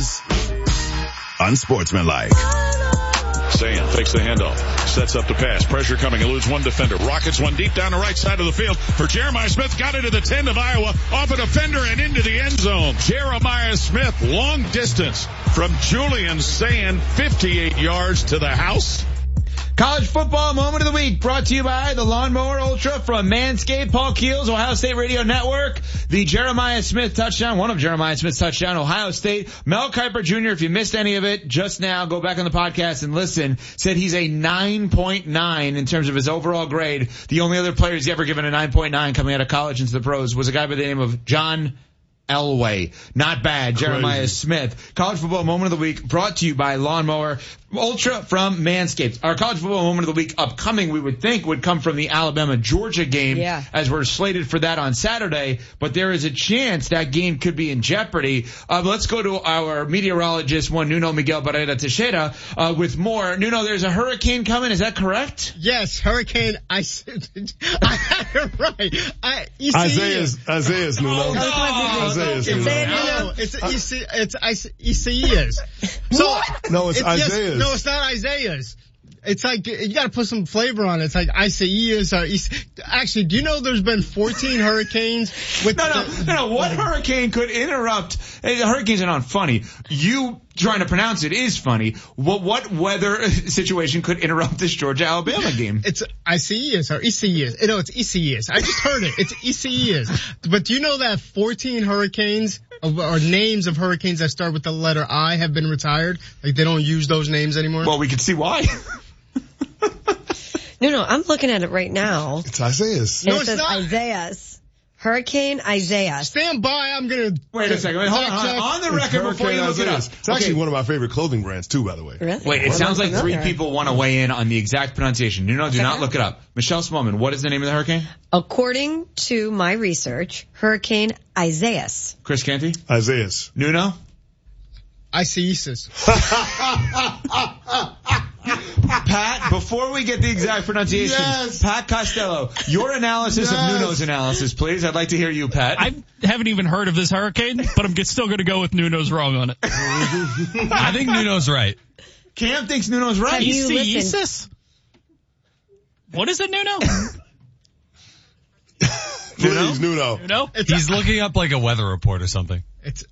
is unsportsmanlike. Sayan fakes the handoff, sets up the pass, pressure coming, eludes one defender, rockets one deep down the right side of the field for Jeremiah Smith, got into the 10 of Iowa, off a defender and into the end zone. Jeremiah Smith, long distance from Julian Sayan, 58 yards to the house. College football moment of the week brought to you by the Lawnmower Ultra from Manscaped, Paul Keels, Ohio State Radio Network, the Jeremiah Smith touchdown, one of Jeremiah Smith's touchdown, Ohio State. Mel Kiper Jr., if you missed any of it just now, go back on the podcast and listen, said he's a 9.9 in terms of his overall grade. The only other player he's ever given a 9.9 coming out of college into the pros was a guy by the name of John Elway. Not bad. Crazy. Jeremiah Smith. College football moment of the week brought to you by Lawnmower Ultra from Manscaped. Our college football moment of the week upcoming, we would think, would come from the Alabama-Georgia game, as we're slated for that on Saturday, but there is a chance that game could be in jeopardy. Let's go to our meteorologist, Nuno Miguel Barrera Teixeira, with more. Nuno, there's a hurricane coming, is that correct? Yes, hurricane. I had it right. Isaiah's, Nuno. It's Isaiah's. So, no, it's Isaiah's. No, it's not Isaiah's. It's like, you gotta put some flavor on it. It's like Isaiah's or actually, do you know there's been 14 hurricanes with No, what hurricane could interrupt? Hurricanes are not funny. You trying to pronounce it is funny. What weather situation could interrupt this Georgia-Alabama game? It's Isaiah's or Isaiah's. No, it's Isaiah's. I just heard it. It's Isaiah's. But do you know that 14 hurricanes or names of hurricanes that start with the letter I have been retired? Like they don't use those names anymore? Well, we can see why. No, I'm looking at it right now. It's Isaiah's. No, it says Isaiah's. Hurricane Isaiah. Stand by, I'm gonna... Wait a second, hold on. On the record before you look it up. It's actually one of my favorite clothing brands too, by the way. Really? Wait, it sounds like three people want to weigh in on the exact pronunciation. Do not look it up. Michelle Smallman, what is the name of the hurricane? According to my research, Hurricane Isaiah's. Chris Canty? Isaiah's. Nuno? Isaiah's. Pat, before we get the exact pronunciation, Pat Costello, your analysis of Nuno's analysis, please. I'd like to hear you, Pat. I haven't even heard of this hurricane, but I'm still going to go with Nuno's wrong on it. I think Nuno's right. Cam thinks Nuno's right. Have you listened? What is it, Nuno? Please, Nuno. Nuno? He's looking up like a weather report or something. It's...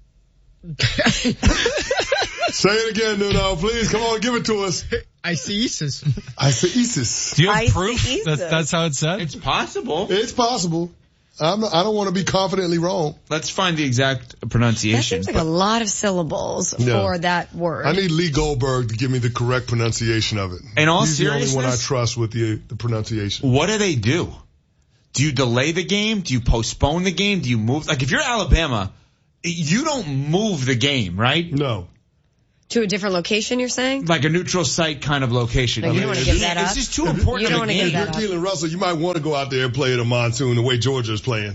Say it again, Nuno. Please, come on, give it to us. Isaiah's. Isaiah's. Do you have proof that's how it's said? It's possible. It's possible. I don't want to be confidently wrong. Let's find the exact pronunciation. That seems like a lot of syllables for that word. I need Lee Goldberg to give me the correct pronunciation of it. In all He's seriousness, the only one I trust with the pronunciation. What do they do? Do you delay the game? Do you postpone the game? Do you move? Like if you're Alabama, you don't move the game, right? No. To a different location, you're saying? Like a neutral site kind of location. Like you don't want to give that up? It's just too important You don't want to give that If up. you're Keelan Russell, you might want to go out there and play it a monsoon the way Georgia's playing.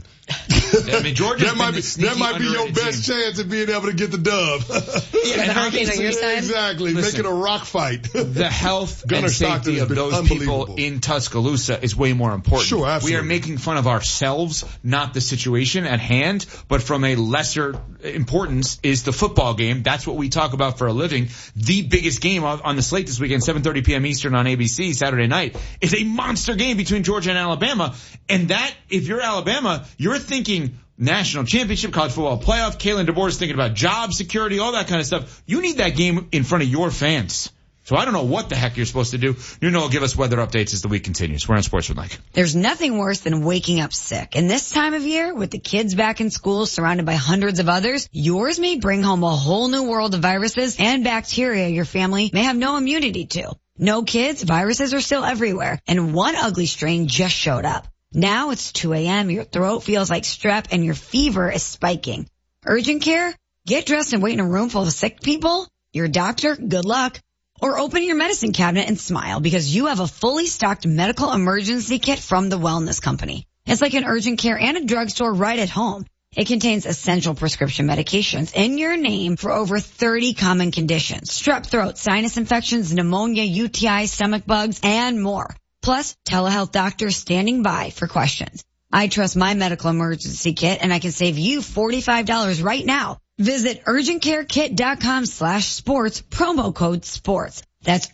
I mean, that might be your best chance of being able to get the dub. Yeah, the hurricane on your side? Exactly. Listen, make it a rock fight. The health Gunnar and Stockton safety of those people in Tuscaloosa is way more important. Sure, absolutely. We are making fun of ourselves, not the situation at hand, but from a lesser importance is the football game. That's what we talk about for a living. The biggest game on the slate this weekend, 7:30 p.m. Eastern on ABC, Saturday night, is a monster game between Georgia and Alabama. And that, if you're Alabama, you're thinking national championship, college football playoff. Kalen DeBoer is thinking about job security, all that kind of stuff. You need that game in front of your fans. So I don't know what the heck you're supposed to do. Nuno will give us weather updates as the week continues. We're on Sportsmanlike. There's nothing worse than waking up sick. And this time of year, with the kids back in school surrounded by hundreds of others, yours may bring home a whole new world of viruses and bacteria your family may have no immunity to. No kids, viruses are still everywhere. And one ugly strain just showed up. Now it's 2 a.m., your throat feels like strep, and your fever is spiking. Urgent care? Get dressed and wait in a room full of sick people? Your doctor? Good luck. Or open your medicine cabinet and smile because you have a fully stocked medical emergency kit from the Wellness Company. It's like an urgent care and a drugstore right at home. It contains essential prescription medications in your name for over 30 common conditions. Strep throat, sinus infections, pneumonia, UTI, stomach bugs, and more. Plus, telehealth doctors standing by for questions. I trust my medical emergency kit and I can save you $45 right now Visit urgentcarekit.com/sports, promo code sports. That's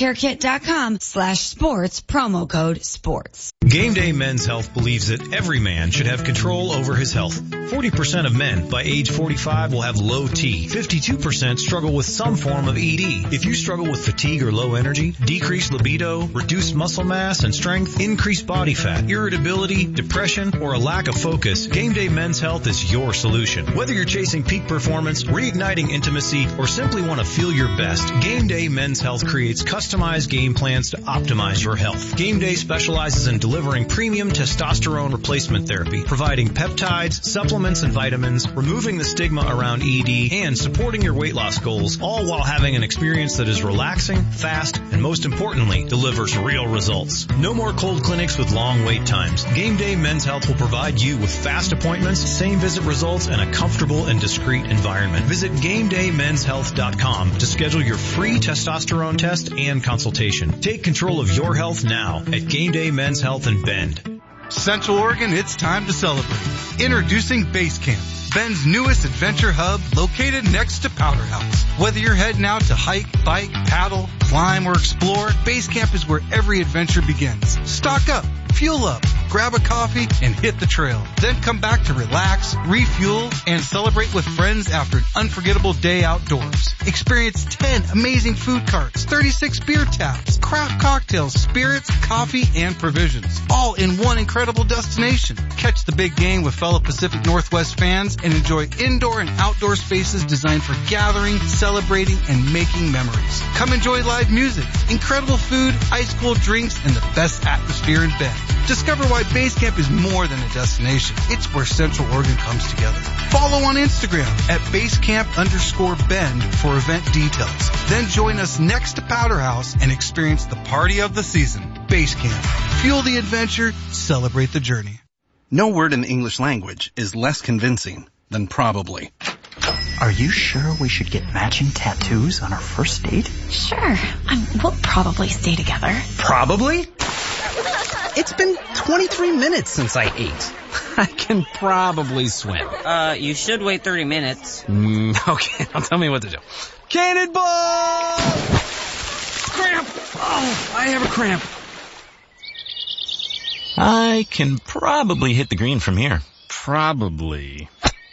urgentcarekit.com/sports, promo code sports. Game Day Men's Health believes that every man should have control over his health. 40% of men by age 45 will have low T. 52% struggle with some form of ED. If you struggle with fatigue or low energy, decreased libido, reduced muscle mass and strength, increased body fat, irritability, depression, or a lack of focus, Game Day Men's Health is your solution. Whether you're chasing peak performance, reigniting intimacy, or simply want to feel your best, Game Day Men's Health creates customized game plans to optimize your health. Game Day specializes in delivering premium testosterone replacement therapy, providing peptides, supplements, and vitamins, removing the stigma around ED, and supporting your weight loss goals, all while having an experience that is relaxing, fast, and most importantly, delivers real results. No more cold clinics with long wait times. Game Day Men's Health will provide you with fast appointments, same visit results, and a comfortable and discreet environment. Visit GameDayMen'sHealth.com to schedule your free testosterone test and consultation. Take control of your health now at Game Day Men's Health in Bend. Central Oregon, it's time to celebrate. Introducing Base Camp, Bend's newest adventure hub located next to Powder House. Whether you're heading out to hike, bike, paddle, climb, or explore, Base Camp is where every adventure begins. Stock up, fuel up, grab a coffee, and hit the trail. Then come back to relax, refuel, and celebrate with friends after an unforgettable day outdoors. Experience 10 amazing food carts, 36 beer taps, craft cocktails, spirits, coffee, and provisions, all in one incredible destination. Catch the big game with fellow Pacific Northwest fans and enjoy indoor and outdoor spaces designed for gathering, celebrating, and making memories. Come enjoy live music, incredible food, ice-cold drinks, and the best atmosphere in Bend. Discover why Base Camp is more than a destination. It's where Central Oregon comes together. Follow on Instagram at Basecamp_Bend for event details. Then join us next to Powder House and experience the party of the season. Base Camp. Fuel the adventure, celebrate the journey. No word in the English language is less convincing than probably. Are you sure we should get matching tattoos on our first date? Sure. We'll probably stay together. Probably? It's been 23 minutes since I ate. I can probably swim. You should wait 30 minutes. Okay, now tell me what to do. Cannonball! Cramp! Oh, I have a cramp. I can probably hit the green from here. Probably.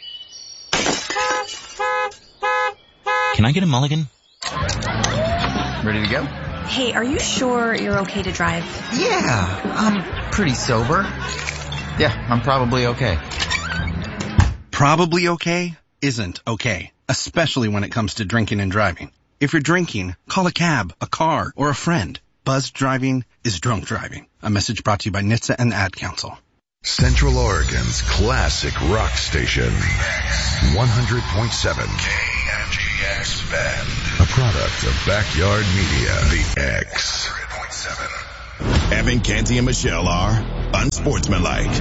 Can I get a mulligan? Ready to go? Hey, are you sure you're okay to drive? Yeah, I'm pretty sober. Yeah, I'm probably okay. Probably okay isn't okay, especially when it comes to drinking and driving. If you're drinking, call a cab, a car, or a friend. Buzzed driving is drunk driving. A message brought to you by NHTSA and the Ad Council. Central Oregon's classic rock station, 100.7 KMGX Bend. A product of Backyard Media, The X. Evan, Canty, and Michelle are unsportsmanlike.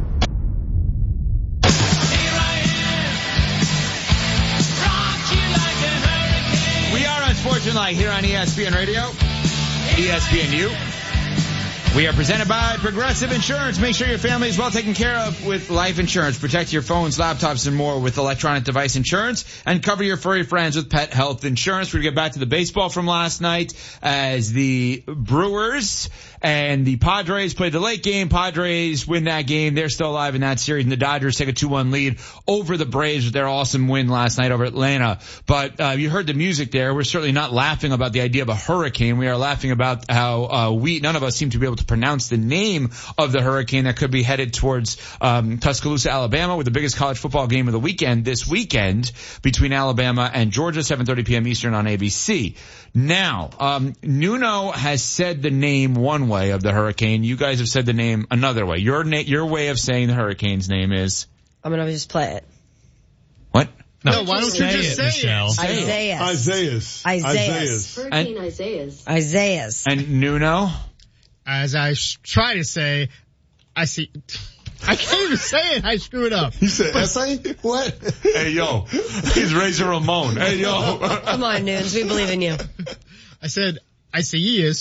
We are unsportsmanlike here on ESPN Radio, ESPNU. We are presented by Progressive Insurance. Make sure your family is well taken care of with life insurance. Protect your phones, laptops, and more with electronic device insurance. And cover your furry friends with pet health insurance. We're going to get back to the baseball from last night as the Brewers and the Padres played the late game. Padres win that game. They're still alive in that series. And the Dodgers take a 2-1 lead over the Braves with their awesome win last night over Atlanta. But you heard the music there. We're certainly not laughing about the idea of a hurricane. We are laughing about how none of us seem to be able to pronounce the name of the hurricane that could be headed towards Tuscaloosa, Alabama, with the biggest college football game of the weekend this weekend between Alabama and Georgia, 7:30 p.m. Eastern on ABC. Now, Nuno has said the name one way of the hurricane. You guys have said the name another way. Your way of saying the hurricane's name is? I'm going to just play it. What? No, why don't you just say Michelle. it? Isaias. Hurricane Isaias. And Nuno? As I try to say, I see. I can't even say it. I screw it up. You said essay? What? Hey, yo. He's Razor Ramon. Hey, yo. Come on, Nunes. We believe in you. I said Isaias.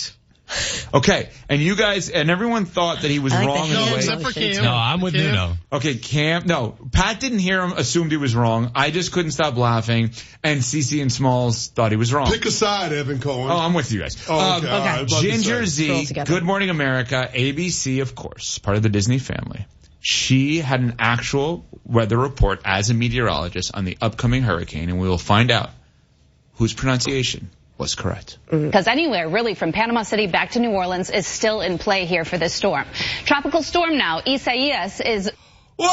Okay, and you guys, and everyone thought that he was wrong in the way. Except for Cam. No, I'm with Nuno. Okay, Cam, no, Pat didn't hear him, assumed he was wrong. I just couldn't stop laughing, and CeCe and Smalls thought he was wrong. Pick a side, Evan Cohen. Oh, I'm with you guys. Oh, okay. All right, Ginger Z, Good Morning America, ABC, of course, part of the Disney family. She had an actual weather report as a meteorologist on the upcoming hurricane, and we will find out whose pronunciation was correct. Because anywhere really from Panama City back to New Orleans is still in play here for this storm. Tropical storm now, Isaias is... Whoa!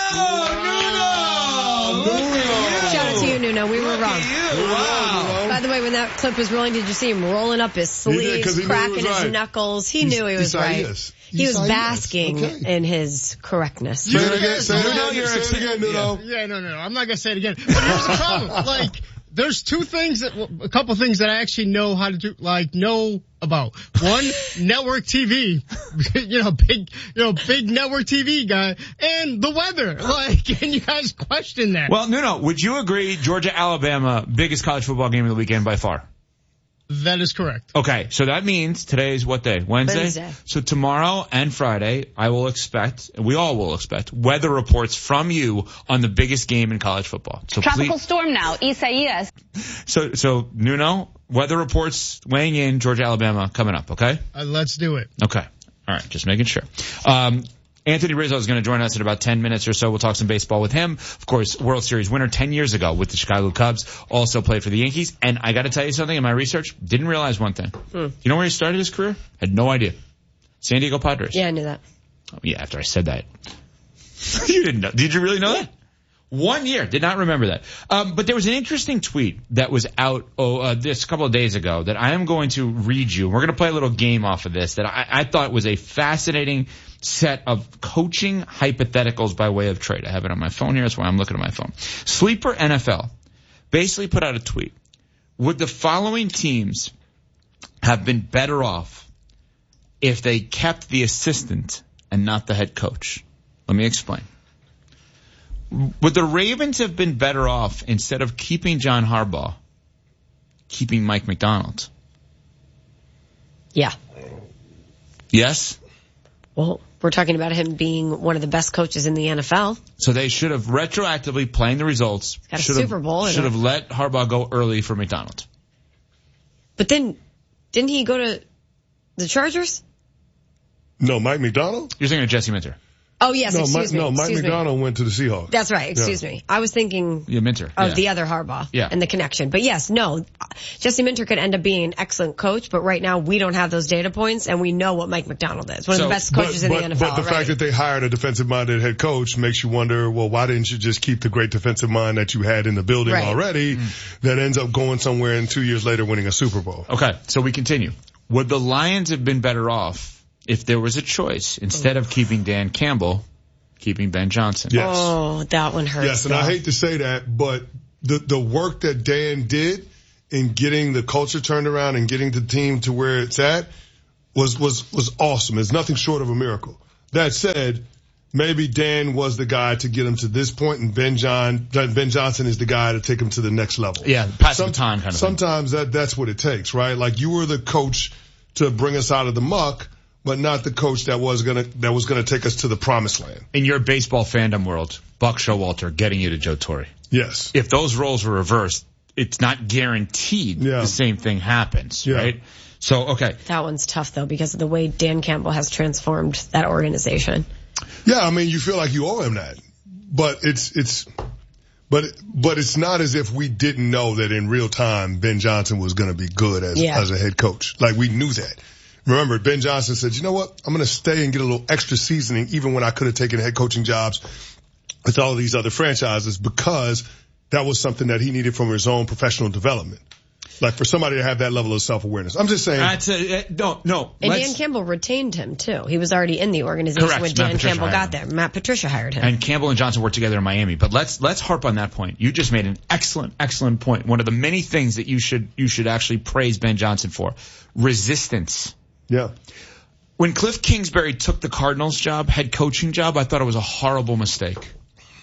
Nuno! Shout out to you, Nuno. We were wrong. Wow. By the way, when that clip was rolling, did you see him rolling up his sleeves, cracking his knuckles? He knew he was right. He was basking in his correctness. Say it again, Nuno. Yeah, no. I'm not going to say it again. But here's the problem. There's a couple things that I actually know how to do, know about. One, network TV, big network TV guy, and the weather. And you guys question that. Well, Nuno, would you agree Georgia, Alabama, biggest college football game of the weekend by far? That is correct. Okay, so that means today's what day? Wednesday? So tomorrow and Friday, we all will expect, weather reports from you on the biggest game in college football. So Tropical storm now, Isaias. So Nuno, weather reports weighing in, Georgia, Alabama coming up, okay? Let's do it. Okay. All right, just making sure. Anthony Rizzo is going to join us in about 10 minutes or so. We'll talk some baseball with him. Of course, World Series winner 10 years ago with the Chicago Cubs. Also played for the Yankees. And I got to tell you something in my research. Didn't realize one thing. You know where he started his career? Had no idea. San Diego Padres. Yeah, I knew that. Oh, yeah, after I said that. You didn't know. Did you really know that? 1 year. Did not remember that. But there was an interesting tweet that was out this couple of days ago that I am going to read you. We're going to play a little game off of this that I thought was a fascinating set of coaching hypotheticals by way of trade. I have it on my phone here. That's why I'm looking at my phone. Sleeper NFL basically put out a tweet. Would the following teams have been better off if they kept the assistant and not the head coach? Let me explain. Would the Ravens have been better off, instead of keeping John Harbaugh, keeping Mike McDonald? Yeah. Yes? Well, we're talking about him being one of the best coaches in the NFL. So they should have retroactively, playing the results, got a Super Bowl. Should have let Harbaugh go early for McDonald. But then, didn't he go to the Chargers? No, Mike McDonald? You're thinking of Jesse Minter. Oh, yes, excuse me. Mike McDonald went to the Seahawks. That's right, excuse me. I was thinking Minter. of the other Harbaugh and the connection. But yes, no, Jesse Minter could end up being an excellent coach, but right now we don't have those data points, and we know what Mike McDonald is. One of the best coaches in the NFL. But the fact that they hired a defensive-minded head coach makes you wonder, well, why didn't you just keep the great defensive mind that you had in the building already that ends up going somewhere and 2 years later winning a Super Bowl? Okay, so we continue. Would the Lions have been better off if there was a choice, instead of keeping Dan Campbell, keeping Ben Johnson? Yes. Oh, that one hurts. Yes, and I hate to say that, but the work that Dan did in getting the culture turned around and getting the team to where it's at was awesome. It's nothing short of a miracle. That said, maybe Dan was the guy to get him to this point, and Ben Johnson is the guy to take him to the next level. Yeah, pass the baton kind of sometimes thing. That's what it takes, right? Like, you were the coach to bring us out of the muck, but not the coach that was gonna take us to the promised land. In your baseball fandom world, Buck Showalter getting you to Joe Torre. Yes. If those roles were reversed, it's not guaranteed the same thing happens, right? So, okay. That one's tough, though, because of the way Dan Campbell has transformed that organization. Yeah, I mean, you feel like you owe him that, but it's not as if we didn't know that in real time Ben Johnson was going to be good as a head coach. Like, we knew that. Remember, Ben Johnson said, you know what? I'm going to stay and get a little extra seasoning, even when I could have taken head coaching jobs with all of these other franchises, because that was something that he needed from his own professional development. Like, for somebody to have that level of self-awareness. I'm just saying. No. And Dan Campbell retained him, too. He was already in the organization when Dan Campbell got there. Matt Patricia hired him. And Campbell and Johnson worked together in Miami. But let's harp on that point. You just made an excellent point. One of the many things that you should actually praise Ben Johnson for. Resistance. Yeah. When Cliff Kingsbury took the Cardinals job, head coaching job, I thought it was a horrible mistake.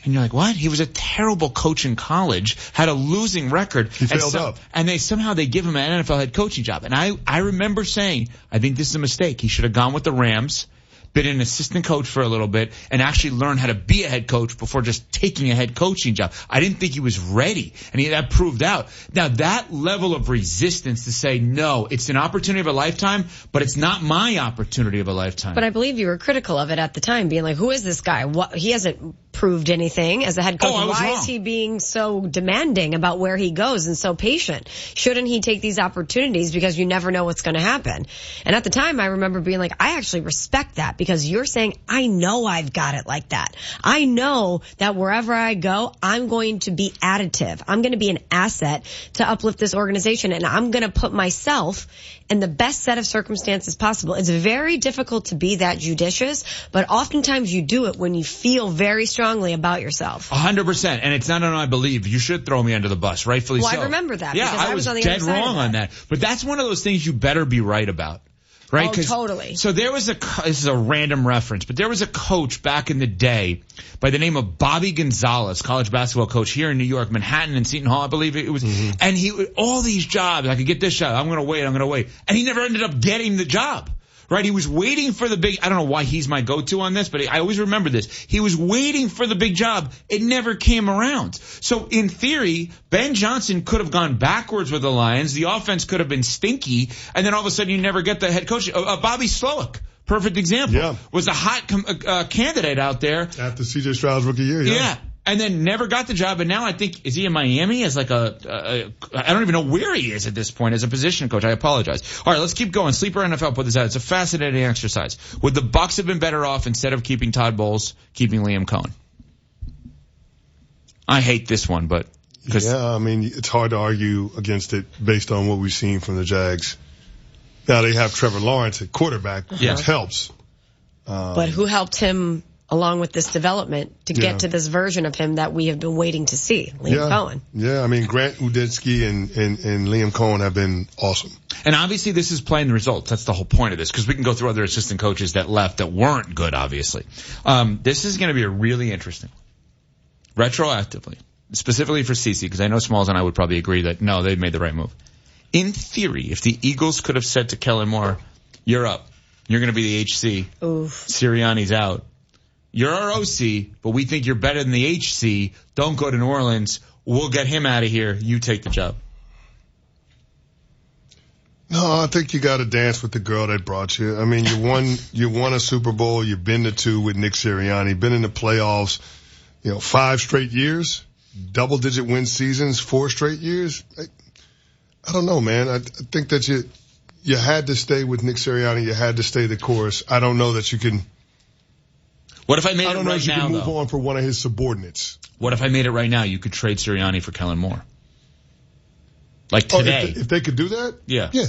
And you're like, what? He was a terrible coach in college, had a losing record. He failed up. And somehow they give him an NFL head coaching job. And I remember saying, I think this is a mistake. He should have gone with the Rams, been an assistant coach for a little bit, and actually learn how to be a head coach before just taking a head coaching job. I didn't think he was ready, and that proved out. Now, that level of resistance to say, no, it's an opportunity of a lifetime, but it's not my opportunity of a lifetime. But I believe you were critical of it at the time, being like, who is this guy? He hasn't proved anything as a head coach. Why is he being so demanding about where he goes and so patient? Shouldn't he take these opportunities because you never know what's going to happen? And at the time, I remember being like, I actually respect that because you're saying, I know I've got it like that. I know that wherever I go, I'm going to be additive. I'm going to be an asset to uplift this organization, and I'm going to put myself in the best set of circumstances possible. It's very difficult to be that judicious, but oftentimes you do it when you feel very strongly about yourself. 100%. And it's not an I believe. You should throw me under the bus, rightfully so. Well, I remember that. Yeah, because I was on the dead other side wrong on that. But that's one of those things you better be right about. Right? Oh, totally. So there was this is a random reference, but there was a coach back in the day by the name of Bobby Gonzalez, college basketball coach here in New York, Manhattan and Seton Hall, I believe it was. Mm-hmm. And all these jobs, I could get this job, I'm going to wait. And he never ended up getting the job. Right? He was waiting for the big, I don't know why he's my go-to on this, but I always remember this. He was waiting for the big job. It never came around. So in theory, Ben Johnson could have gone backwards with the Lions. The offense could have been stinky. And then all of a sudden you never get the head coach. Bobby Slowick, perfect example. Yeah. Was a hot candidate out there. After C.J. Stroud's rookie year, yeah. And then never got the job, and now I think, is he in Miami as like I don't even know where he is at this point as a position coach. I apologize. All right, let's keep going. Sleeper NFL put this out. It's a fascinating exercise. Would the Bucs have been better off instead of keeping Todd Bowles, keeping Liam Cohen? I hate this one, but. Yeah, I mean, it's hard to argue against it based on what we've seen from the Jags. Now they have Trevor Lawrence at quarterback, which helps. But who helped him along with this development to get to this version of him that we have been waiting to see, Liam Cohen? Yeah, I mean, Grant Udinski and Liam Cohen have been awesome. And obviously this is playing the results. That's the whole point of this, because we can go through other assistant coaches that left that weren't good, obviously. This is going to be a really interesting one. Retroactively, specifically for CeCe, because I know Smalls and I would probably agree that, no, they made the right move. In theory, if the Eagles could have said to Kellen Moore, you're up, you're going to be the HC, Sirianni's out. You're our OC, but we think you're better than the HC. Don't go to New Orleans. We'll get him out of here. You take the job. No, I think you got to dance with the girl that brought you. I mean, you won a Super Bowl. You've been to 2 with Nick Sirianni. Been in the playoffs, 5 straight years, double-digit win seasons, 4 straight years. I don't know, man. I think that you had to stay with Nick Sirianni. You had to stay the course. I don't know that you can. What if I made it right now, I don't know if you can move on for one of his subordinates. What if I made it right now? You could trade Sirianni for Kellen Moore. Like today. If they could do that? Yeah. Yeah.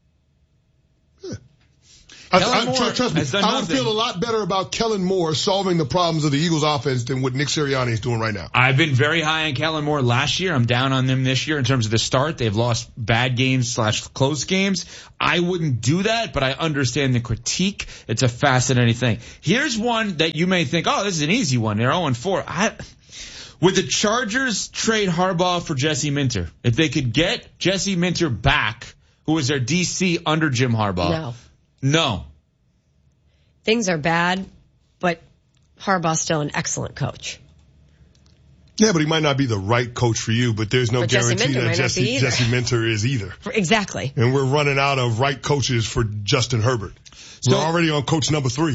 Trust me, I would feel a lot better about Kellen Moore solving the problems of the Eagles offense than what Nick Sirianni is doing right now. I've been very high on Kellen Moore last year. I'm down on them this year in terms of the start. They've lost bad games / close games. I wouldn't do that, but I understand the critique. It's a fascinating thing. Here's one that you may think, oh, this is an easy one. They're 0-4. Would the Chargers trade Harbaugh for Jesse Minter? If they could get Jesse Minter back, who was their DC under Jim Harbaugh? No. Things are bad, but Harbaugh's still an excellent coach. Yeah, but he might not be the right coach for you, but there's no guarantee that Jesse Minter is either. Exactly. And we're running out of right coaches for Justin Herbert. We're already on coach number 3.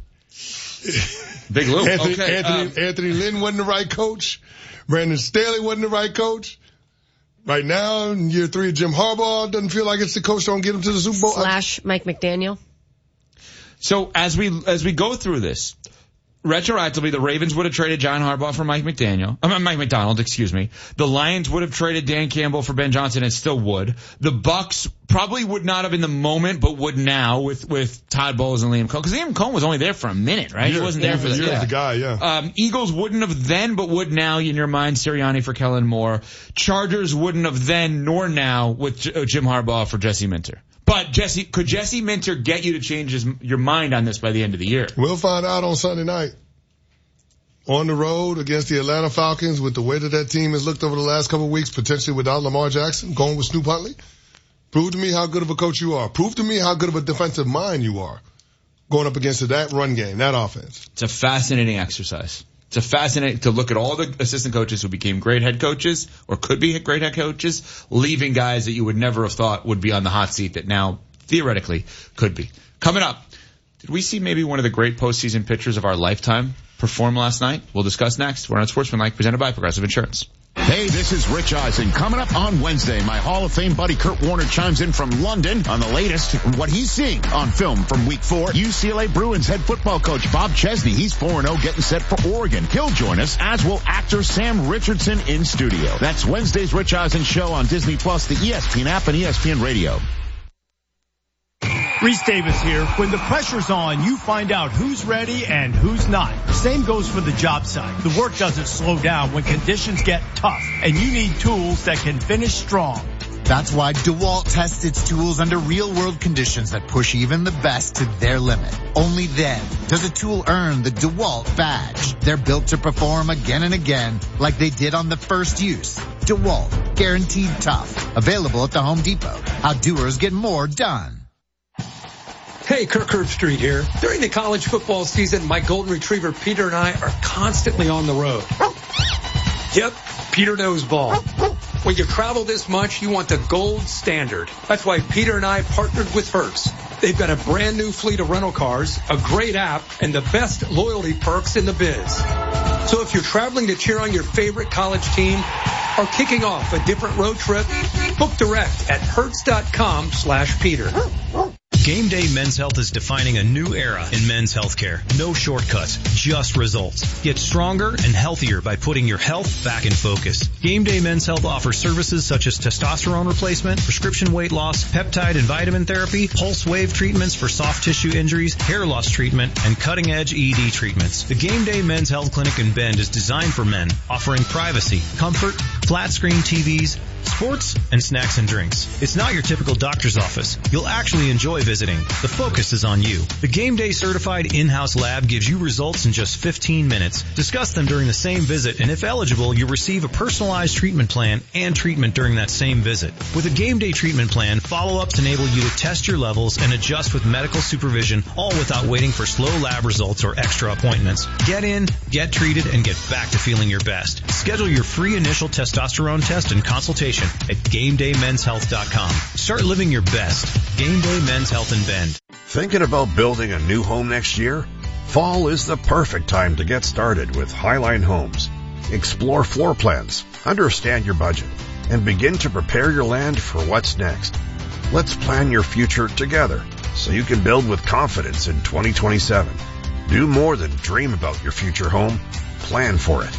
Big Lou. Anthony Lynn wasn't the right coach. Brandon Staley wasn't the right coach. Right now, in year 3 of Jim Harbaugh, doesn't feel like it's the coach don't get him to the Super Bowl. / Mike McDaniel. So as we go through this, retroactively, the Ravens would have traded John Harbaugh for Mike McDonald, excuse me. The Lions would have traded Dan Campbell for Ben Johnson and still would. The Bucs probably would not have in the moment, but would now with Todd Bowles and Liam Cohen. Because Liam Cohen was only there for a minute, right? He wasn't there for the year. The guy, yeah. Eagles wouldn't have then, but would now, in your mind, Sirianni for Kellen Moore. Chargers wouldn't have then nor now with Jim Harbaugh for Jesse Minter. But could Jesse Minter get you to change your mind on this by the end of the year? We'll find out on Sunday night. on the road against the Atlanta Falcons with the way that team has looked over the last couple of weeks, potentially without Lamar Jackson, going with Snoop Huntley. Prove to me how good of a coach you are. Prove to me how good of a defensive mind you are going up against that run game, that offense. It's a fascinating exercise. It's fascinating to look at all the assistant coaches who became great head coaches or could be great head coaches, leaving guys that you would never have thought would be on the hot seat that now theoretically could be. Coming up, did we see maybe one of the great postseason pitchers of our lifetime perform last night? We'll discuss next. We're on Sportsmanlike, presented by Progressive Insurance. Hey, this is Rich Eisen. Coming up on Wednesday, my Hall of Fame buddy Kurt Warner chimes in from London on the latest, what he's seeing on film from Week 4. UCLA Bruins head football coach Bob Chesney, he's 4-0 getting set for Oregon. He'll join us, as will actor Sam Richardson in studio. That's Wednesday's Rich Eisen Show on Disney+, the ESPN app, and ESPN Radio. Reese Davis here. When the pressure's on, you find out who's ready and who's not. Same goes for the job site. The work doesn't slow down when conditions get tough, and you need tools that can finish strong. That's why DeWalt tests its tools under real-world conditions that push even the best to their limit. Only then does a tool earn the DeWalt badge. They're built to perform again and again like they did on the first use. DeWalt, guaranteed tough. Available at the Home Depot. How doers get more done. Hey, Kirk Herbstreit here. During the college football season, my golden retriever Peter and I are constantly on the road. Yep, Peter knows ball. When you travel this much, you want the gold standard. That's why Peter and I partnered with Hertz. They've got a brand new fleet of rental cars, a great app, and the best loyalty perks in the biz. So if you're traveling to cheer on your favorite college team or kicking off a different road trip, book direct at hertz.com/Peter. Game Day Men's Health is defining a new era in men's healthcare. No shortcuts, just results. Get stronger and healthier by putting your health back in focus. Game Day Men's Health offers services such as testosterone replacement, prescription weight loss, peptide and vitamin therapy, pulse wave treatments for soft tissue injuries, hair loss treatment, and cutting-edge ED treatments. The Game Day Men's Health Clinic in Bend is designed for men, offering privacy, comfort, flat-screen TVs, sports, and snacks and drinks. It's not your typical doctor's office. You'll actually enjoy visiting. The focus is on you. The Game Day certified in-house lab gives you results in just 15 minutes. Discuss them during the same visit, and if eligible, you'll receive a personalized treatment plan and treatment during that same visit. With a Game Day treatment plan, follow-ups enable you to test your levels and adjust with medical supervision, all without waiting for slow lab results or extra appointments. Get in, get treated, and get back to feeling your best. Schedule your free initial testosterone test and consultation at GameDayMen'sHealth.com. Start living your best. Game Day Men's Health in Bend. Thinking about building a new home next year? Fall is the perfect time to get started with Highline Homes. Explore floor plans, understand your budget, and begin to prepare your land for what's next. Let's plan your future together so you can build with confidence in 2027. Do more than dream about your future home. Plan for it.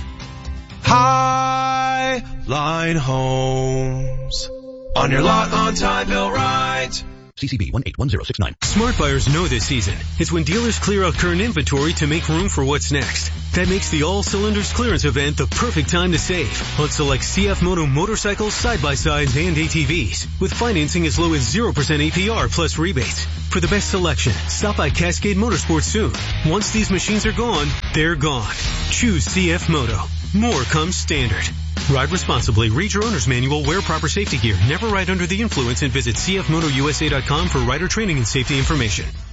Highline Homes. On your lot, on time, built right. CCB 181069. Smart buyers know this season. It's when dealers clear out current inventory to make room for what's next. That makes the All Cylinders clearance event the perfect time to save on select CF Moto motorcycles, side-by-sides, and ATVs with financing as low as 0% APR plus rebates. For the best selection, stop by Cascade Motorsports soon. Once these machines are gone, they're gone. Choose CF Moto. More comes standard. Ride responsibly. Read your owner's manual. Wear proper safety gear. Never ride under the influence and visit cfmotousa.com for rider training and safety information.